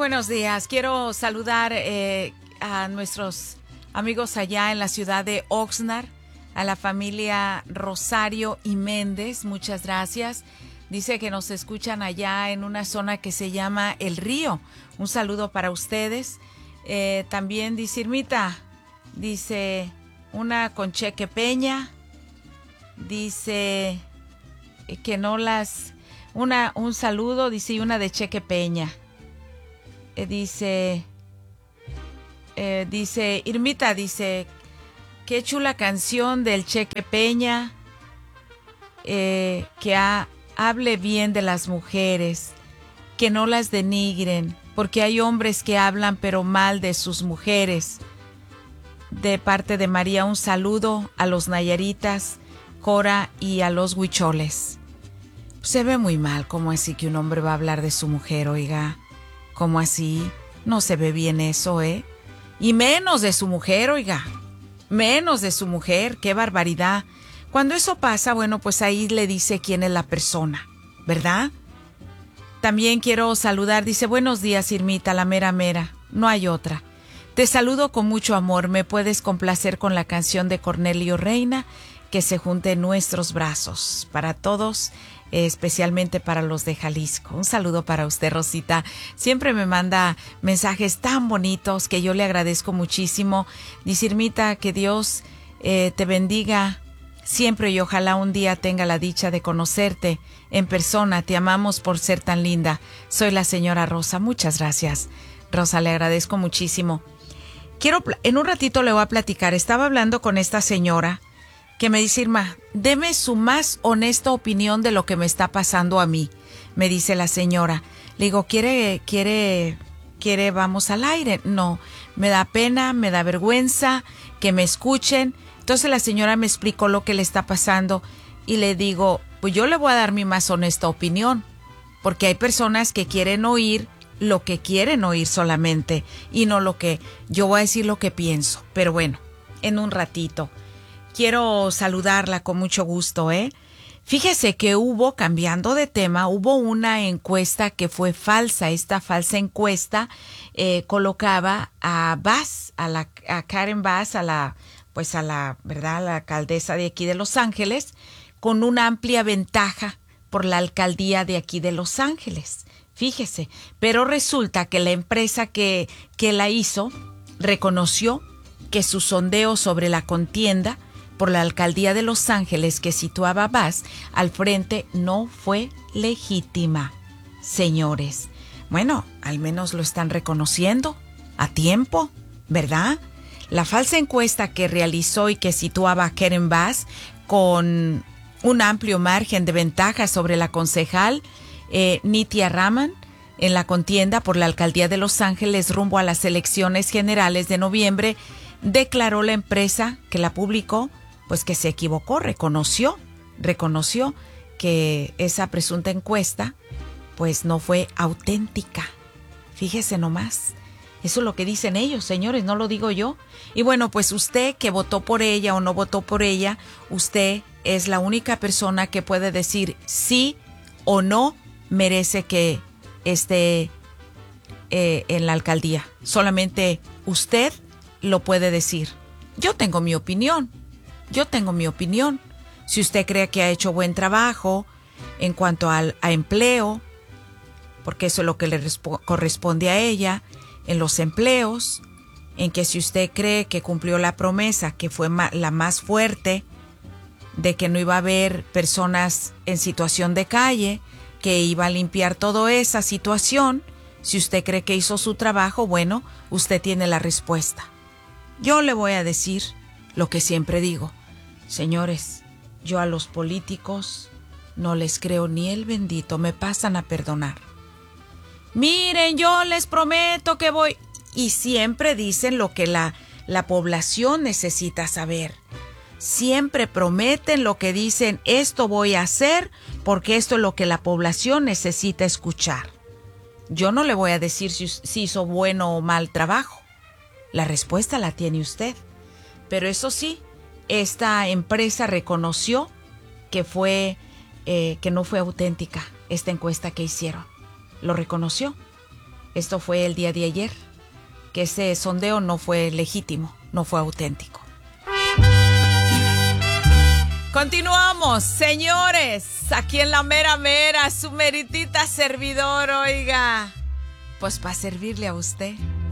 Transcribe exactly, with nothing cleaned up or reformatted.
buenos días. Quiero saludar eh, a nuestros amigos allá en la ciudad de Oxnard, a la familia Rosario y Méndez. Muchas gracias. Dice que nos escuchan allá en una zona que se llama El Río. Un saludo para ustedes. Eh, también dice Irmita, dice una con Cheque Peña. Dice que no las... Una, un saludo, dice, y una de Cheque Peña. Eh, dice, eh, dice, Irmita, dice, qué chula canción del Cheque Peña, eh, que ha, hable bien de las mujeres, que no las denigren, porque hay hombres que hablan pero mal de sus mujeres. De parte de María, un saludo a los Nayaritas, Cora y a los Huicholes. Se ve muy mal, ¿cómo así que un hombre va a hablar de su mujer, oiga? ¿Cómo así? No se ve bien eso, ¿eh? Y menos de su mujer, oiga. Menos de su mujer, qué barbaridad. Cuando eso pasa, bueno, pues ahí le dice quién es la persona, ¿verdad? También quiero saludar, dice, buenos días, Irmita, la mera mera. No hay otra. Te saludo con mucho amor. ¿Me puedes complacer con la canción de Cornelio Reina? Que se junte en nuestros brazos. Para todos, especialmente para los de Jalisco. Un saludo para usted, Rosita. Siempre me manda mensajes tan bonitos que yo le agradezco muchísimo. Dice, Irmita, que Dios eh, te bendiga siempre y ojalá un día tenga la dicha de conocerte en persona. Te amamos por ser tan linda. Soy la señora Rosa. Muchas gracias, Rosa, le agradezco muchísimo. Quiero, en un ratito le voy a platicar. Estaba hablando con esta señora que me dice, Irma, deme su más honesta opinión de lo que me está pasando a mí, me dice la señora. Le digo, ¿quiere, quiere, quiere, vamos al aire? No, me da pena, me da vergüenza que me escuchen. Entonces la señora me explicó lo que le está pasando y le digo, pues yo le voy a dar mi más honesta opinión, porque hay personas que quieren oír lo que quieren oír solamente y no lo que, yo voy a decir lo que pienso, pero bueno, en un ratito. Quiero saludarla con mucho gusto, ¿eh? Fíjese que hubo, cambiando de tema, hubo una encuesta que fue falsa. Esta falsa encuesta eh, colocaba a Bass, a la a Karen Bass, a la, pues a la, ¿verdad? A la alcaldesa de aquí de Los Ángeles, con una amplia ventaja por la alcaldía de aquí de Los Ángeles. Fíjese, pero resulta que la empresa que, que la hizo reconoció que su sondeo sobre la contienda por la alcaldía de Los Ángeles que situaba a Bass al frente no fue legítima. Señores, bueno, al menos lo están reconociendo a tiempo, ¿verdad? La falsa encuesta que realizó y que situaba a Karen Bass con un amplio margen de ventaja sobre la concejal eh, Nitya Raman en la contienda por la alcaldía de Los Ángeles rumbo a las elecciones generales de noviembre, declaró la empresa que la publicó pues que se equivocó, reconoció, reconoció que esa presunta encuesta pues no fue auténtica. Fíjese nomás, eso es lo que dicen ellos, señores, no lo digo yo. Y bueno, pues usted que votó por ella o no votó por ella, usted es la única persona que puede decir sí o no merece que esté eh, en la alcaldía. Solamente usted lo puede decir. Yo tengo mi opinión. Yo tengo mi opinión. Si usted cree que ha hecho buen trabajo en cuanto al, a empleo, porque eso es lo que le respo- corresponde a ella, en los empleos, en que si usted cree que cumplió la promesa, que fue ma- la más fuerte, de que no iba a haber personas en situación de calle, que iba a limpiar toda esa situación, si usted cree que hizo su trabajo, bueno, usted tiene la respuesta. Yo le voy a decir lo que siempre digo. Señores, yo a los políticos no les creo ni el bendito, me pasan a perdonar. Miren, yo les prometo que voy... Y siempre dicen lo que la, la población necesita saber. Siempre prometen lo que dicen, esto voy a hacer porque esto es lo que la población necesita escuchar. Yo no le voy a decir si, si hizo bueno o mal trabajo. La respuesta la tiene usted. Pero eso sí, esta empresa reconoció que fue eh, que no fue auténtica esta encuesta que hicieron. Lo reconoció. Esto fue el día de ayer, que ese sondeo no fue legítimo, no fue auténtico. Continuamos, señores, aquí en la mera mera, su meritita servidor, oiga, pues para servirle a usted.